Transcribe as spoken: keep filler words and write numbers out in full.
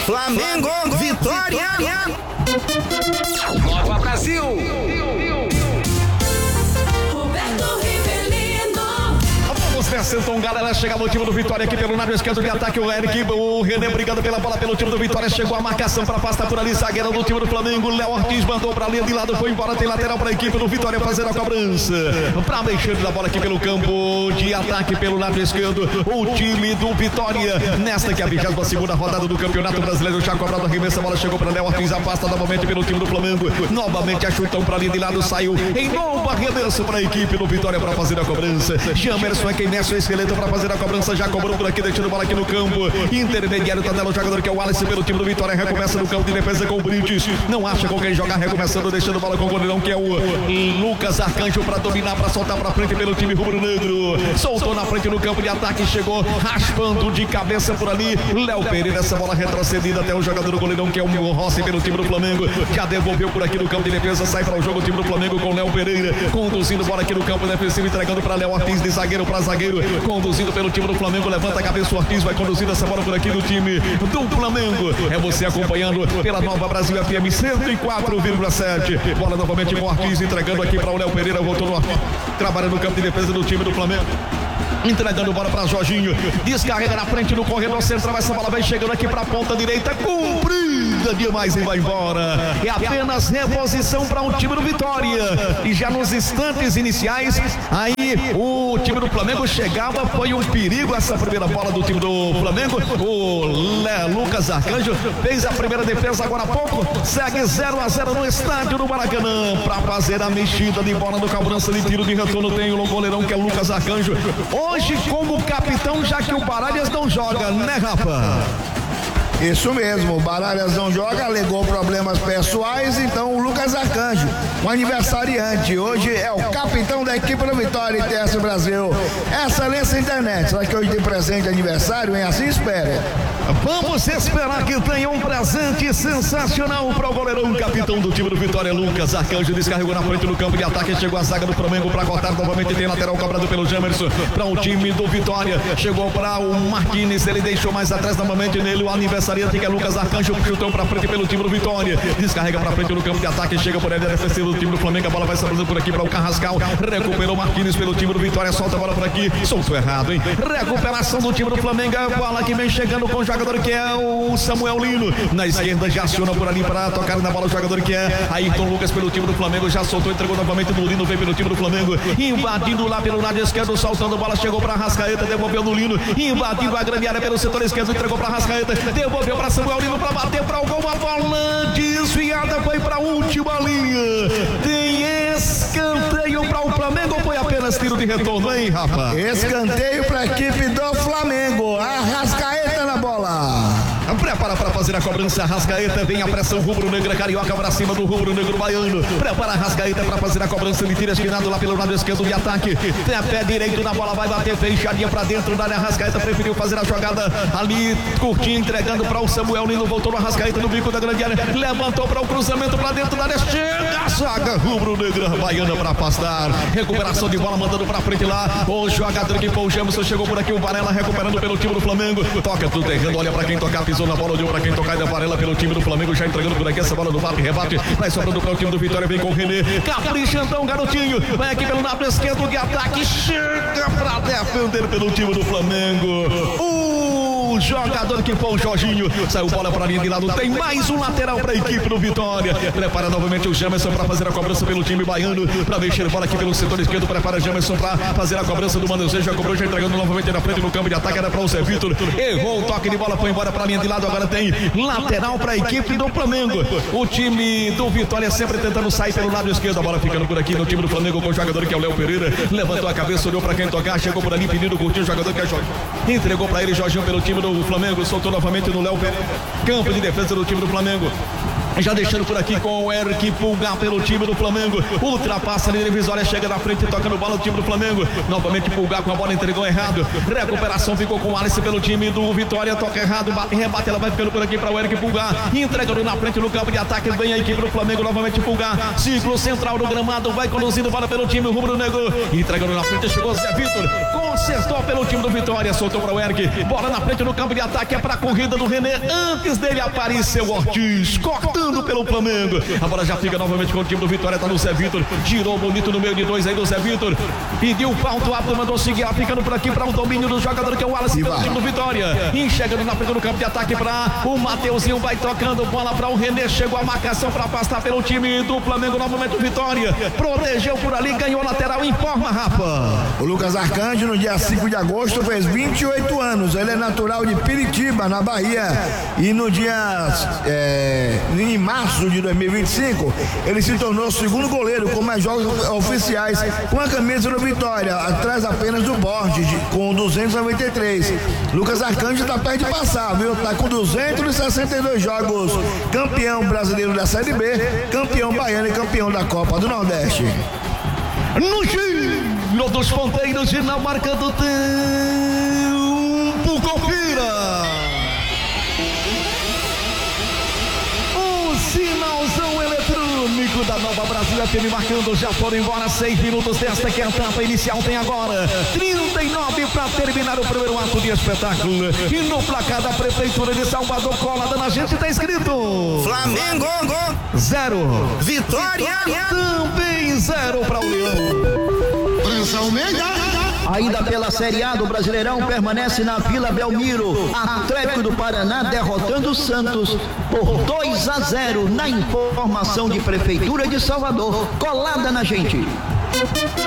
Flamengo, vitória! Nova Brasil! Vamos nessa então, galera, chega no time do Vitória aqui pelo lado esquerdo de ataque, o Eric, o René brigando pela bola pelo time do Vitória, chegou a marcação para afastar por ali, zagueiro do time do Flamengo, Léo Ortiz mandou para a linha de lado, foi embora, tem lateral para a equipe do Vitória fazer a cobrança, para mexer da bola aqui pelo campo de ataque pelo lado esquerdo, o time do Vitória, nesta que é a vigésima segunda rodada do Campeonato Brasileiro, já cobrado a remessa, a bola chegou para Léo Ortiz, afasta novamente pelo time do Flamengo, novamente a chutão para a linha de lado, saiu em novo arremesso para a equipe do Vitória para fazer a cobrança, Jamerson é quem nessa o esqueleto para fazer a cobrança, já cobrou por aqui, deixando a bola aqui no campo intermediário, tá dando o jogador que é o Wallace pelo time do Vitória, recomeça no campo de defesa com o Brites, não acha com quem jogar, recomeçando, deixando a bola com o goleirão que é o Lucas Arcanjo para dominar, para soltar para frente pelo time rubro-negro, soltou na frente no campo de ataque, chegou raspando de cabeça por ali, Léo Pereira, essa bola retrocedida até o jogador do goleirão que é o Rossi pelo time do Flamengo, já devolveu por aqui no campo de defesa, sai para o jogo o time do Flamengo com Léo Pereira, conduzindo bola aqui no campo defensivo, entregando para Léo Ortiz, de zagueiro para zagueiro, conduzindo pelo time do Flamengo, levanta a cabeça, o Ortiz vai conduzindo essa bola por aqui do time do Flamengo, é você acompanhando pela Nova Brasil F M cento e quatro vírgula sete, bola novamente com o Ortiz, entregando aqui para o Léo Pereira, voltou no Ortiz, trabalha no campo de defesa do time do Flamengo, entregando bola para Jorginho, descarrega na frente no corredor central, essa bola vai chegando aqui para a ponta direita, comprida demais e vai embora, é apenas reposição para o time do Vitória, e já nos instantes iniciais, aí o time do Flamengo chegava, foi um perigo essa primeira bola do time do Flamengo, o Lé, Lucas Arcanjo fez a primeira defesa agora há pouco, segue zero a zero no estádio do Maracanã, para fazer a mexida de bola no cobrança de tiro de retorno, tem o goleirão que é Lucas Arcanjo, hoje como capitão, já que o Baralhas não joga, né, Rafa? Isso mesmo, o Baralhas não joga, alegou problemas pessoais, então o Lucas Arcanjo, o aniversariante, hoje é o capitão da equipe do Vitória e T S Brasil. Excelência Internet, será que hoje tem presente de aniversário, hein? Assim espera. Vamos esperar que tenha um presente sensacional para o goleirão, capitão do time do Vitória, Lucas Arcanjo, descarregou na frente do campo de ataque, chegou a zaga do Flamengo para cortar novamente, tem lateral cobrado pelo Jamerson, para o time do Vitória, chegou para o Marquinhos, ele deixou mais atrás novamente nele, o aniversário que é Lucas Arcanjo, chutão pra frente pelo time do Vitória, descarrega pra frente no campo de ataque, chega por ele, a defesa do time do Flamengo, a bola vai sobrando por aqui para o Carrascal, recuperou Marquinhos pelo time do Vitória, solta a bola por aqui, soltou errado, hein? Recuperação do time do Flamengo, a bola que vem chegando com o jogador que é o Samuel Lino, na esquerda já aciona por ali para tocar na bola o jogador que é Ayrton Lucas pelo time do Flamengo, já soltou, entregou novamente no Lino, vem pelo time do Flamengo, invadindo lá pelo lado esquerdo, soltando a bola, chegou pra Arrascaeta, devolveu no Lino, invadindo a grande área pelo setor esquerdo, entregou pra Arrascaeta, devolveu para Samuel Lino para bater para o gol, a bola desviada foi para a última linha, tem escanteio para o Flamengo ou foi apenas tiro de retorno, hein, Rafa? Escanteio para a equipe do Flamengo, Arrascaeta na bola. Prepara para fazer a cobrança, Arrascaeta, vem a pressão rubro-negra carioca para cima do rubro-negro baiano, prepara a Arrascaeta para fazer a cobrança, ele tira esquinado lá pelo lado esquerdo de ataque, tem a pé direito na bola, vai bater fechadinha para dentro da área, Arrascaeta preferiu fazer a jogada ali, curtinho, entregando para o Samuel Lino, voltou no Arrascaeta no bico da grande área, levantou para o cruzamento para dentro da área, chega a zaga rubro-negra baiana para afastar, recuperação de bola, mandando para frente lá, o jogador que foi o Jamerson, chegou por aqui, o Varela recuperando pelo time do Flamengo, toca tudo errando, olha para quem tocar, pisou na bola, olhou para quem tocar, da Varela pelo time do Flamengo, já entregando por aqui essa bola do bate, rebate, vai sobrando para o time do Vitória, vem com o René, caprichando, garotinho, vai aqui pelo lado esquerdo de ataque, chega para defender pelo time do Flamengo, o jogador que foi o Jorginho, saiu bola para a linha de lado, tem mais um lateral para a equipe do Vitória, prepara novamente o Jamerson para fazer a cobrança pelo time baiano, para mexer bola aqui pelo setor esquerdo, prepara o Jamerson para fazer a cobrança do manuseio, já cobrou, já entregando novamente na frente no campo de ataque, era para o Zé Vitor, errou o toque de bola, foi embora para a linha de lado, agora tem lateral para a equipe do Flamengo, o time do Vitória sempre tentando sair pelo lado esquerdo, a bola ficando por aqui no time do Flamengo com o jogador que é o Léo Pereira, levantou a cabeça, olhou para quem tocar, chegou por ali pedindo curtinho, o jogador que é Jorge, entregou para ele Jorginho pelo time do Flamengo, soltou novamente no Léo Pereira, campo de defesa do time do Flamengo, já deixando por aqui com o Eric Pulgar pelo time do Flamengo, ultrapassa a linha divisória, chega na frente e toca no bola do time do Flamengo, novamente Pulgar com a bola, entregou errado, recuperação ficou com o Alice pelo time do Vitória, toca errado, bate, rebate, ela vai ficando por aqui para o Eric Pulgar, entregando na frente no campo de ataque, vem a equipe do Flamengo, novamente Pulgar, ciclo central do gramado, vai conduzindo bola pelo time rubro-negro, entregando na frente, chegou Zé Vitor, com acertou pelo time do Vitória, soltou para o Eric, bola na frente no campo de ataque, é para a corrida do René, antes dele apareceu o Ortiz, cortando pelo Flamengo, a bola já fica novamente com o time do Vitória, tá no Zé Vitor, girou bonito no meio de dois aí do Zé Vitor, pediu falta, o árbitro mandou seguir, ficando por aqui para o domínio do jogador que é o Wallace, pelo time do Vitória, enxergando na frente do campo de ataque para o Mateuzinho, vai tocando bola para o René, chegou a marcação para afastar pelo time do Flamengo, novamente o Vitória, protegeu por ali, ganhou lateral, informa, Rafa. O Lucas Arcanjo, no dia cinco de agosto, fez vinte e oito anos, ele é natural de Piritiba, na Bahia, e no dia, é, em março de dois mil e vinte e cinco, ele se tornou o segundo goleiro com mais jogos oficiais com a camisa do Vitória, atrás apenas do Borges, com duzentos e noventa e três. Lucas Arcanjo tá perto de passar, viu? Tá com duzentos e sessenta e dois jogos, campeão brasileiro da Série B, campeão baiano e campeão da Copa do Nordeste. No giro dos ponteiros e na marca do tempo, confira o sinalzão eletrônico da Nova Brasil F M marcando, já foram embora seis minutos desta que é a etapa inicial, tem agora trinta e nove para terminar o primeiro ato de espetáculo, e no placar da Prefeitura de Salvador, colada na gente, tá escrito Flamengo zero, Vitória também zero para o Leão. Ainda pela Série A do Brasileirão, permanece na Vila Belmiro, Atlético do Paraná derrotando o Santos por dois a zero na informação de Prefeitura de Salvador, colada na gente.